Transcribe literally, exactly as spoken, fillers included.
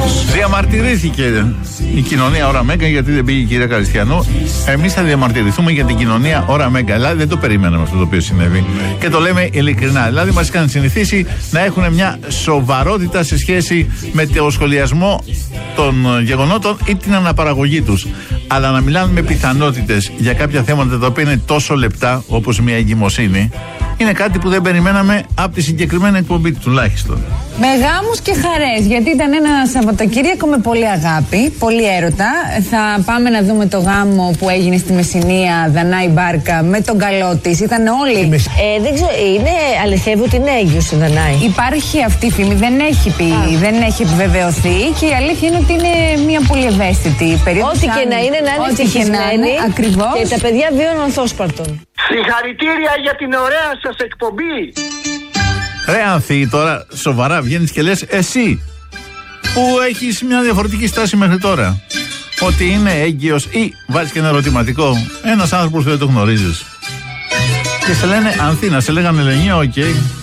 Διαμαρτυρήθηκε η κοινωνία ώρα Μέγκα γιατί δεν πήγε η κυρία Καριστιανού. Εμείς θα διαμαρτυρηθούμε για την κοινωνία ώρα Μέγκα. Δηλαδή δεν το περιμέναμε αυτό το οποίο συνέβη. Και το λέμε ειλικρινά. Δηλαδή μας είχαν συνηθίσει να έχουν μια σοβαρότητα σε σχέση με το σχολιασμό των γεγονότων ή την αναπαραγωγή τους. Αλλά να μιλάνε με πιθανότητες για κάποια θέματα τα οποία είναι τόσο λεπτά όπως μια εγκυμοσύνη, είναι κάτι που δεν περιμέναμε από τη συγκεκριμένη εκπομπή τουλάχιστον. Με γάμους και χαρές, γιατί ήταν ένα Σαββατοκύριακο με πολύ αγάπη, πολύ έρωτα. Θα πάμε να δούμε το γάμο που έγινε στη Μεσσηνία, Δανάη Μπάρκα, με τον καλό της. Ήταν όλοι. Ε, δεν ξέρω, είναι, αληθεύει ότι είναι έγκυος η Δανάη. Υπάρχει αυτή η φήμη, δεν έχει πει, Α. δεν έχει επιβεβαιωθεί και η αλήθεια είναι ότι είναι μια πολύ ευαίσθητη περίοδος. Ό,τι και να είναι, να είναι ευτυχισμένη. Ακριβώς. Και τα παιδιά βίωναν ανθόσπαρτον. Συγχαρητήρια για την ωραία σας εκπομπή. Ρε Ανθή, τώρα σοβαρά βγαίνεις και λες εσύ που έχεις μια διαφορετική στάση μέχρι τώρα, ότι είναι έγκυος ή βάζεις και ένα ερωτηματικό, ένας άνθρωπος που δεν το γνωρίζεις και σε λένε Ανθή, να σε λέγανε Ελενία, οκ. Okay.